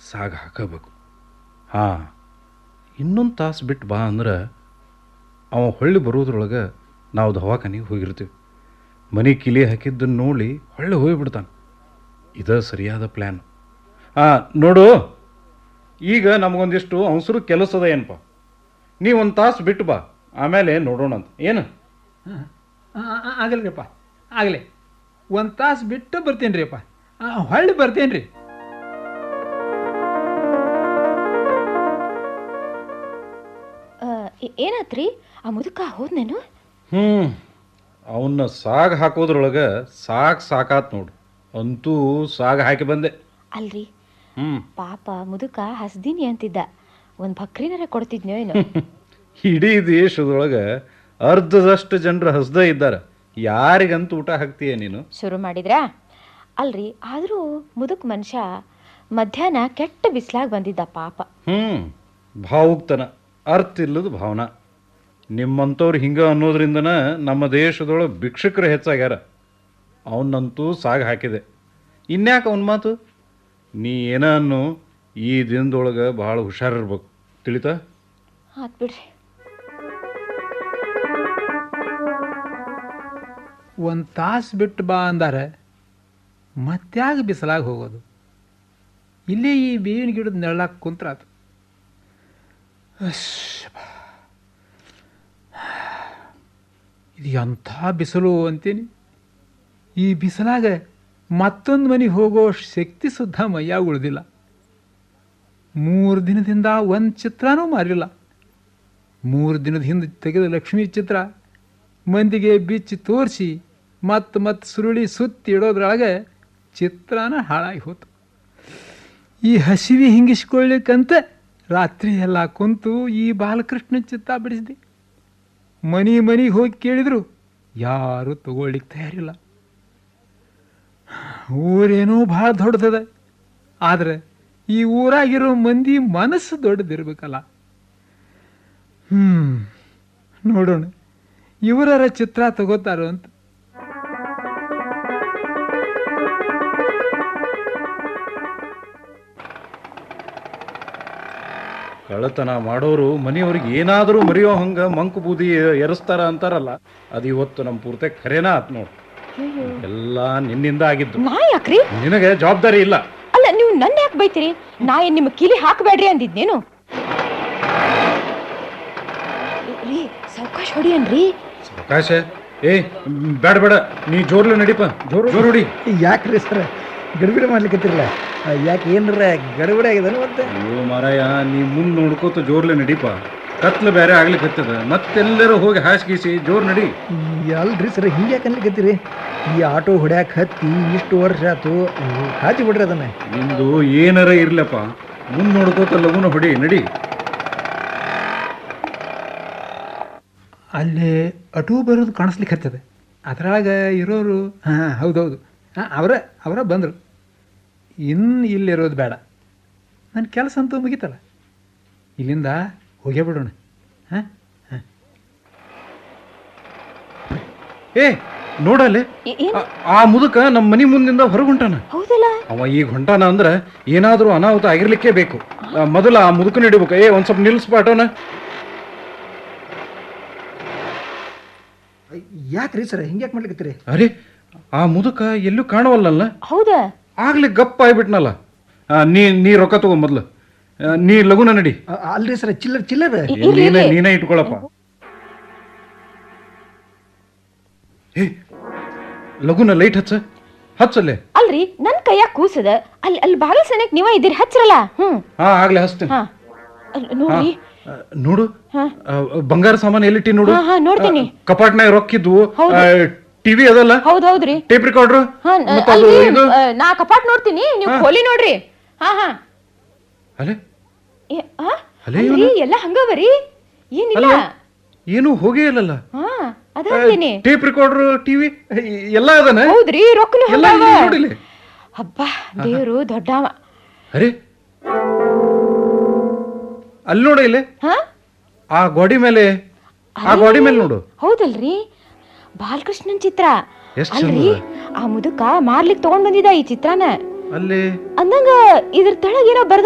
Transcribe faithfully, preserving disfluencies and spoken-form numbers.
ಸಾಗ ಹಾಕಬೇಕು. ಹಾಂ, ಇನ್ನೊಂದು ತಾಸು ಬಿಟ್ಟು ಬಾ ಅಂದ್ರೆ ಅವ ಹೊಳ್ಳಿ ಬರೋದ್ರೊಳಗೆ ನಾವು ದವಾಖಾನಿಗೆ ಹೋಗಿರ್ತೀವಿ. ಮನೆ ಕಿಲಿ ಹಾಕಿದ್ದನ್ನು ನೋಡಿ ಹೊಳ್ಳಿ ಹೋಗಿಬಿಡ್ತಾನೆ. ಇದ ಸರಿಯಾದ ಪ್ಲ್ಯಾನ್. ಹಾಂ ನೋಡು, ಈಗ ನಮಗೊಂದಿಷ್ಟು ಅವಸರು ಕೆಲಸ ಅದ ಏನಪ್ಪ. ನೀ ಒಂದು ತಾಸು ಬಿಟ್ಟು ಬಾ, ಆಮೇಲೆ ನೋಡೋಣ ಅಂತ. ಏನು ಆಗಲ್ಲ ರೀಪ್ಪ, ಆಗಲಿ. ಒಂದು ತಾಸು ಬಿಟ್ಟು ಬರ್ತೀನಿ ರೀ ಅಪ್ಪ, ಹೊಳ್ಳಿ ಬರ್ತೀನಿ ರೀ. ಏನಾತ್ರಿ? ಆ ಮುದುಕ ಹೋದ್ನೇನು? ಹ್ಞೂ, ಅವನ್ನ ಸಾಗ ಹಾಕೋದ್ರೊಳಗೆ ಸಾಕು ಸಾಕಾತ್ ನೋಡು. ಅಂತೂ ಸಾಗ ಹಾಕಿ ಬಂದೆ. ಅಲ್ರಿ, ಹ್ಞೂ ಪಾಪ ಮುದುಕ ಹಸ್ದೀನಿ ಅಂತಿದ್ದ. ಒಂದು ಭಕ್ರಿನಾರ ಕೊಡ್ತಿದ್ನೋ ಏನು? ಇಡೀ ದೇಶದೊಳಗೆ ಅರ್ಧದಷ್ಟು ಜನರು ಹಸ್ದ ಇದ್ದಾರೆ. ಯಾರಿಗಂತೂ ಊಟ ಹಾಕ್ತೀಯ ನೀನು? ಶುರು ಮಾಡಿದ್ರಾ? ಅಲ್ರಿ, ಆದರೂ ಮುದುಕ್ ಮನುಷ್ಯ ಮಧ್ಯಾಹ್ನ ಕೆಟ್ಟ ಬಿಸಿಲಾಗಿ ಬಂದಿದ್ದ ಪಾಪ. ಹ್ಞೂ, ಭಾವುಕ್ತನ, ಅರ್ಥ ಇಲ್ಲದ ಭಾವನಾ. ನಿಮ್ಮಂಥವ್ರು ಹಿಂಗೆ ಅನ್ನೋದ್ರಿಂದನ ನಮ್ಮ ದೇಶದೊಳಗೆ ಭಿಕ್ಷುಕರು ಹೆಚ್ಚಾಗ್ಯಾರ. ಅವನ್ನಂತೂ ಸಾಗ ಹಾಕಿದೆ. ಇನ್ಯಾಕೆ ಅವನ ಮಾತು? ನೀ ಏನ ಅನ್ನು, ಈ ದಿನದೊಳಗೆ ಭಾಳ ಹುಷಾರಿರ್ಬೇಕು, ತಿಳಿತಾ? ಆತ್ ಬಿಡ್ರಿ. ಒಂದು ತಾಸು ಬಿಟ್ಟು ಬಾ ಅಂದಾರೆ ಮತ್ಯಾಗ ಬಿಸಲಾಗಿ ಹೋಗೋದು? ಇಲ್ಲೇ ಈ ಬೇವಿನ ಗಿಡದ ನೆರಳಾಕ ಕುಂತ್ರಾತು. ಇದು ಎಂಥ ಬಿಸಿಲು ಅಂತೀನಿ. ಈ ಬಿಸಿಲಾಗ ಮತ್ತೊಂದು ಮನೆಗೆ ಹೋಗೋ ಶಕ್ತಿ ಸುದ್ದ ಮೈಯಾಗ ಉಳಿದಿಲ್ಲ. ಮೂರು ದಿನದಿಂದ ಒಂದು ಚಿತ್ರನೂ ಮಾರಿಲ್ಲ. ಮೂರು ದಿನದ ಹಿಂದೆ ತೆಗೆದ ಲಕ್ಷ್ಮೀ ಚಿತ್ರ ಮಂದಿಗೆ ಬಿಚ್ಚಿ ತೋರಿಸಿ ಮತ್ತೆ ಮತ್ತೆ ಸುರುಳಿ ಸುತ್ತಿ ಇಡೋದ್ರೊಳಗೆ ಚಿತ್ರನ ಹಾಳಾಗಿ ಹೋತು. ಈ ಹಸಿವಿ ಹಿಂಗಿಸ್ಕೊಳ್ಳಿಕ್ಕಂತ ರಾತ್ರಿ ಎಲ್ಲ ಕುಂತು ಈ ಬಾಲಕೃಷ್ಣ ಚಿತ್ರ ಬಿಡಿಸಿದೆ. ಮನೆ ಮನೆಗೆ ಹೋಗಿ ಕೇಳಿದ್ರು ಯಾರೂ ತಗೊಳ್ಳಿಕ್ಕೆ ತಯಾರಿಲ್ಲ. ಊರೇನೋ ಭಾಳ ದೊಡ್ಡದ, ಆದರೆ ಈ ಊರಾಗಿರೋ ಮಂದಿ ಮನಸ್ಸು ದೊಡ್ಡದಿರ್ಬೇಕಲ್ಲ. ಹ್ಞೂ, ನೋಡೋಣ ಇವರರ ಚಿತ್ರ ತಗೋತಾರೋ ಅಂತ. ಕಳ್ಳತನ ಮಾಡೋರು ಮನೆಯವ್ರಿಗೆ ಏನಾದರೂ ಮರೆಯೋ ಹಂಗೆ ಮಂಕು ಬೂದಿ ಎರಸ್ತಾರ ಅಂತಾರಲ್ಲ, ಅದು ಇವತ್ತು ನಮ್ಮ ಪೂರ್ತಿ ಖರೇನಾ ಆತ್ ನೋಡು. ಎಲ್ಲ ನಿನ್ನಿಂದ ಆಗಿದ್ದು. ನಾ ಯಾಕ್ರಿ? ನಿನಗೆ ಜವಾಬ್ದಾರಿ ಇಲ್ಲ. ಅಲ್ಲ, ನೀವು ನನ್ನ ಯಾಕೆ ಬೈತೀರಿ? ನಾ ಏನ್ ನಿಮ್ಮ ಕಿಲಿ ಹಾಕಬೇಡ್ರಿ ಅಂದಿದ್ನೇನು? ರೀ, ಸಾವಕಾಶ ಹೊಡಿಯನ್ರಿ. ಸಾವಕಾಶ? ಏ ಬೇಡ ಬೇಡ, ನೀ ಜೋರ್ಲೆ ನಡಿಪ, ಜೋರ್ ಜೋರ್ ಹೊಡಿ. ಯಾಕ್ರಿ ಸರ್ ಗಡಿಬಿಡಿ ಮಾಡ್ಲಿಕ್ಕತ್ತಿರಲ್ಲ? ಯಾಕೆ ಏನಾರ ಗಡಿಬಿಡಿ ಆಗಿದೆ ಮತ್ತೆ? ಅಯ್ಯೋ ಮಾರಾಯ, ನೀ ಮುಂದೆ ನೋಡ್ಕೋತ ಜೋರ್ಲೆ ನಡಿಪ. ಕತ್ಲು ಬೇರೆ ಆಗ್ಲಿಕ್ಕತ್ತದ, ಮತ್ತೆಲ್ಲರೂ ಹೋಗಿ ಹಾಸ್ಗೀಸಿ ಜೋರ್ ನಡಿ. ಅಲ್ರಿ ಸರ್, ಹಿಂಗೆ ಯಾಕೆ ಅನ್ಲಿಕ್ಕತ್ತೀರಿ? ಈ ಆಟೋ ಹೊಡ್ಯಾಕ ಹತ್ತಿ ಇಷ್ಟು ವರ್ಷ ಆಯ್ತು, ಹಾಚಿ ಬಿಡ್ರಿ ಅದನ್ನ. ನಿಂದು ಏನಾರ ಇರ್ಲಪ್ಪ, ಮುಂದೆ ನೋಡ್ಕೋತ ಲಗುನ ಹೊಡಿ, ನಡಿ. ಅಲ್ಲಿ ಅಟೂ ಬರೋದು ಕಾಣಿಸ್ಲಿಕ್ಕೆ ಹತ್ತದೆ. ಅದರೊಳಗೆ ಇರೋರು ಹಾಂ ಹೌದೌದು, ಹಾಂ ಅವರ ಅವರ ಬಂದರು. ಇನ್ನು ಇಲ್ಲಿರೋದು ಬೇಡ, ನನ್ನ ಕೆಲಸ ಅಂತೂ ಮುಗಿತಲ್ಲ, ಇಲ್ಲಿಂದ ಹೋಗೇ ಬಿಡೋಣ. ಹಾಂ ಹಾಂ ಏ ನೋಡಲ್ಲಿ, ಆ ಮುದುಕ ನಮ್ಮ ಮನೆ ಮುಂದಿಂದ ಹೊರಗುಂಟಾನ. ಹೌದಲ್ಲ, ಅವ ಈಗ ಹೊಂಟಾನ ಅಂದ್ರೆ ಏನಾದರೂ ಅನಾಹುತ ಆಗಿರ್ಲಿಕ್ಕೆ ಬೇಕು. ಮೊದಲ ಆ ಮುದುಕನ ಹಿಡಿಬೇಕು. ಏ ಒಂದ್ ಸ್ವಲ್ಪ ನಿಲ್ಲಿಸ್ಬ ಆಟೋನ. ಯಾಕ್ರಿ ಸರ್ ಹಿಂಗೆ ಯಾಕೆ ಮಾಡ್ಲಿಕ್ಕತ್ತೀರಿ? ಅರೆ, ಆ ಮುದುಕ ಎಲ್ಲೂ ಕಾಣವಲ್ಲ. ಹೌದಾ? ಆಗ್ಲಿ ಗಪ್ಪ ಆಗ್ಬಿಟ್ನಲ್ಲ. ನೀ ನೀ ರೊಕ್ಕ ತಗೋ ಮೊದ್ಲು, ನೀ ಲಗುನ ನಡಿ. ಅಲ್ರಿ ಸರ್, ಚಿಲ್ಲರ್ ಚಿಲ್ಲರ್ ನೀನೇ ನೀನೇ ಇಟ್ಕೊಳಪ್ಪ. ಏ ಲಗುನ ಲೈಟ್ ಹಚ್ಚ ಹಚ್ಚಲ್ಲೇ. ಅಲ್ರಿ, ನನ್ ಕೈಯಾಗ ಕೂಸದ, ಅಲ್ಲಿ ಅಲ್ಲಿ ಬಾಗಿಲು ಸನಕ್ ನೀವ ಇದ್ದೀರಿ, ಹಚ್ರಲ್ಲ. ಹ್ಮ್ ಹಾ ಆಗ್ಲೇ ಹಚ್ತೇನೆ. ಹಾ ನೋಡಿ, ನೋಡು ಬಂಗಾರ ಸಾಮಾನು ಎಲ್ಲಿಟ್ಟಿ ನೋಡು. ಹಾ ನೋಡ್ತೀನಿ. ಕಪಾಟ್ನಾಗ ರೊಕ್ಕಿದ್ವು, ಟಿವಿ ಅದಲ್ಲ, ಹೌದ್ ಹೌದ್ರಿ, ಟೇಪ್ ರೆಕಾರ್ಡರ್. ನಾ ಕಪಾಟ್ ನೋಡ್ತೀನಿ, ನೀವು ಖೋಲಿ ನೋಡ್ರಿ. ಹಾ ಹಾ ಅಲೆ ಎಲ್ಲ ಹಂಗವರಿ, ಏನಿಲ್ಲ, ಏನು ಹೋಗೇ ಇಲ್ಲಲ್ಲ. ಹಾ ಅದಂತೀನಿ. ಟೇಪ್ ರೆಕಾರ್ಡರ್, ಟಿವಿ ಎಲ್ಲ ಅದನ. ಹೌದ್ರಿ, ರೊಕ್ಕನು ನೋಡಿಲ್ಲ. ಹಬ್ಬ, ದೇವ್ರು ದೊಡ್ಡವ. ಅರೆ ಅಲ್ಲಿ ನೋಡ, ಇಲ್ಲೇ ಆ ಗೋಡಿ ಮೇಲೆ, ಆ ಗೋಡಿ ಮೇಲೆ ನೋಡು. ಹೌದಲ್ರಿ, ಬಾಲಕೃಷ್ಣನ್ ಚಿತ್ರ. ಎಷ್ಟ್ ಅಲ್ರಿ, ಆ ಮುದುಕ ಮಾರ್ಲಿಕ್ ತಗೊಂಡ್ ಬಂದಿದ್ದ ಈ ಚಿತ್ರನ. ಅಲ್ಲಿ ಅಂದಂಗ ಇದ್ರ ತಳಗ ಏನೋ ಬರ್ದ